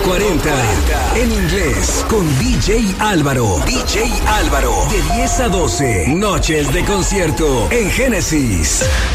40. En inglés con DJ Álvaro. DJ Álvaro. De 10 a 12. Noches de concierto en Génesis.